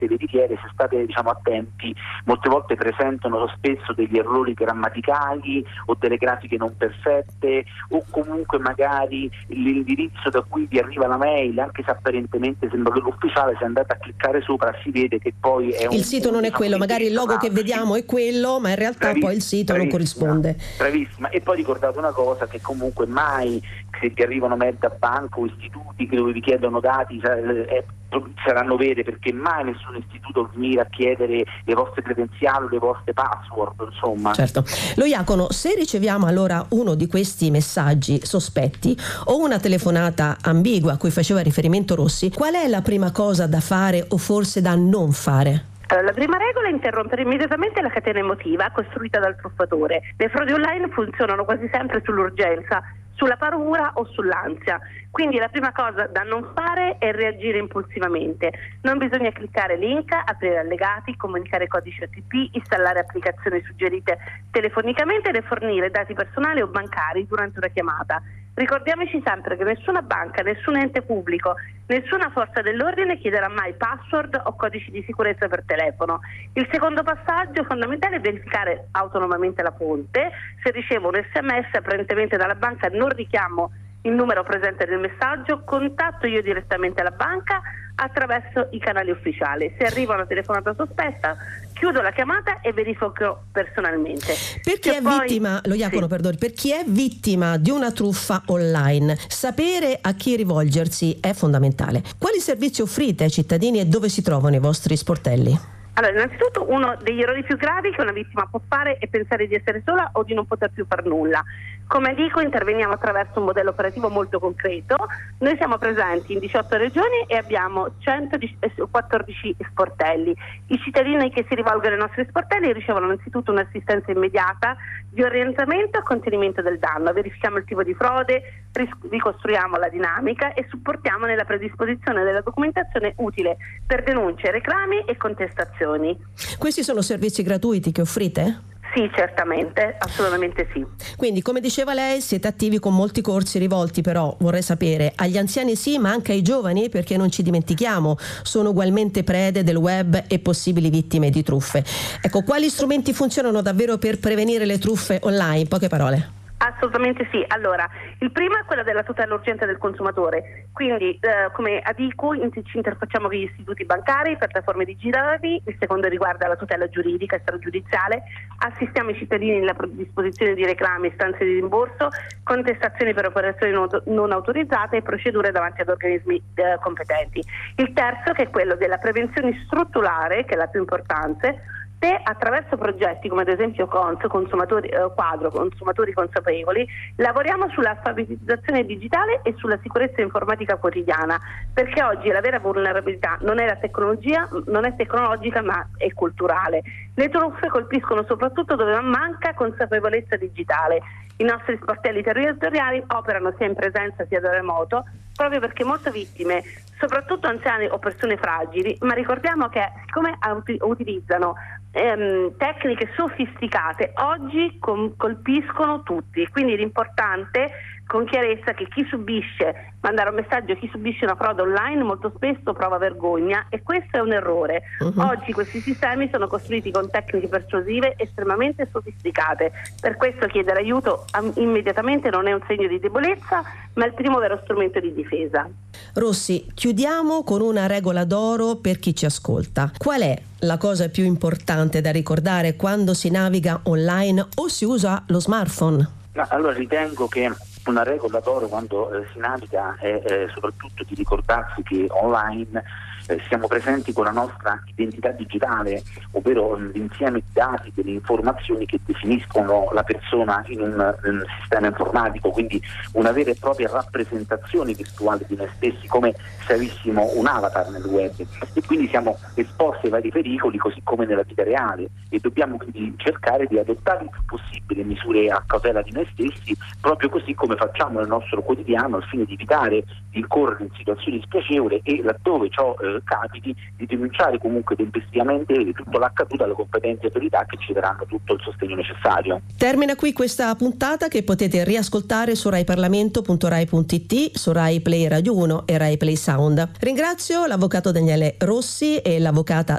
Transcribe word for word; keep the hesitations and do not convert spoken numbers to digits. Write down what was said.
veritiere, se state diciamo attenti, molte volte presentano spesso degli errori grammaticali o delle grafiche non perfette, o comunque magari l'indirizzo da cui vi arriva la mail, anche se apparentemente sembra quello ufficiale, se andate a cliccare sopra si vede che poi è un il sito non è quello, magari il logo che vediamo è quello, ma in realtà bravissima, poi il sito non corrisponde. Bravissima. E poi ricordate una cosa, che comunque mai se vi arrivano mail da banco o istituti dove vi chiedono dati eh, saranno vere, perché mai nessun istituto vi mira a chiedere le vostre credenziali o le vostre password, insomma. Certo. Lo Iacono, se riceviamo allora uno di questi messaggi sospetti o una telefonata ambigua a cui faceva riferimento Rossi, qual è la prima cosa da fare o forse da non fare? La prima regola è interrompere immediatamente la catena emotiva costruita dal truffatore. Le frodi online funzionano quasi sempre sull'urgenza, sulla paura o sull'ansia. Quindi la prima cosa da non fare è reagire impulsivamente. Non bisogna cliccare link, aprire allegati, comunicare codici O T P, installare applicazioni suggerite telefonicamente e fornire dati personali o bancari durante una chiamata. Ricordiamoci sempre che nessuna banca, nessun ente pubblico, nessuna forza dell'ordine chiederà mai password o codici di sicurezza per telefono. Il secondo passaggio fondamentale è verificare autonomamente la fonte. Se ricevo un S M S apparentemente dalla banca, non richiamo il numero presente nel messaggio, contatto io direttamente la banca attraverso i canali ufficiali. Se arriva una telefonata sospetta, chiudo la chiamata e verifico personalmente. Per chi è poi, vittima, lo Iacono, sì. perdoni, per chi è vittima di una truffa online, sapere a chi rivolgersi è fondamentale. Quali servizi offrite ai cittadini e dove si trovano i vostri sportelli? Allora, innanzitutto uno degli errori più gravi che una vittima può fare è pensare di essere sola o di non poter più far nulla. Come dico, interveniamo attraverso un modello operativo molto concreto. Noi siamo presenti in diciotto regioni e abbiamo centoquattordici sportelli. I cittadini che si rivolgono ai nostri sportelli ricevono innanzitutto un'assistenza immediata di orientamento e contenimento del danno. Verifichiamo il tipo di frode, ricostruiamo la dinamica e supportiamo nella predisposizione della documentazione utile per denunce, reclami e contestazioni. Questi sono servizi gratuiti che offrite? Sì, certamente, assolutamente sì. Quindi, come diceva lei, siete attivi con molti corsi rivolti, però vorrei sapere, agli anziani sì, ma anche ai giovani, perché non ci dimentichiamo, sono ugualmente prede del web e possibili vittime di truffe. Ecco, quali strumenti funzionano davvero per prevenire le truffe online? In poche parole. Assolutamente sì. Allora, il primo è quello della tutela urgente del consumatore, quindi eh, come Adicu ci interfacciamo con gli istituti bancari, piattaforme digitali. Il secondo riguarda la tutela giuridica e stragiudiziale, assistiamo i cittadini nella predisposizione di reclami, istanze di rimborso, contestazioni per operazioni non, non autorizzate e procedure davanti ad organismi eh, competenti. Il terzo, che è quello della prevenzione strutturale, che è la più importante, attraverso progetti come ad esempio Cons, consumatori, eh, quadro, consumatori consapevoli, lavoriamo sull'alfabetizzazione digitale e sulla sicurezza informatica quotidiana, perché oggi la vera vulnerabilità non è la tecnologia, non è tecnologica, ma è culturale. Le truffe colpiscono soprattutto dove manca consapevolezza digitale. I nostri sportelli territoriali operano sia in presenza sia da remoto, proprio perché molte vittime, soprattutto anziani o persone fragili, ma ricordiamo che siccome utilizzano ehm, tecniche sofisticate, oggi com- colpiscono tutti. Quindi l'importante con chiarezza che chi subisce, mandare un messaggio, chi subisce una frode online molto spesso prova vergogna, e questo è un errore. Uh-huh. Oggi questi sistemi sono costruiti con tecniche persuasive estremamente sofisticate, per questo chiedere aiuto immediatamente non è un segno di debolezza, ma è il primo vero strumento di difesa. Rossi, chiudiamo con una regola d'oro per chi ci ascolta. Qual è la cosa più importante da ricordare quando si naviga online o si usa lo smartphone? No, allora ritengo che una regola d'oro quando eh, si naviga è eh, soprattutto di ricordarsi che online eh, siamo presenti con la nostra identità digitale, ovvero l'insieme di dati, delle informazioni che definiscono la persona in un, un sistema informatico, quindi una vera e propria rappresentazione virtuale di noi stessi, come se avessimo un avatar nel web, e quindi siamo esposti ai vari pericoli così come nella vita reale, e dobbiamo quindi cercare di adottare il più possibile misure a cautela di noi stessi, proprio così come facciamo nel nostro quotidiano, al fine di evitare di incorrere in situazioni spiacevoli e, laddove ciò eh, capiti, di denunciare comunque tempestivamente tutto l'accaduto alle competenti autorità che ci daranno tutto il sostegno necessario. Termina qui questa puntata che potete riascoltare su rai parlamento punto rai punto it, su Rai Play Radio uno e Rai Play Sound. Ringrazio l'avvocato Daniele Rossi e l'avvocata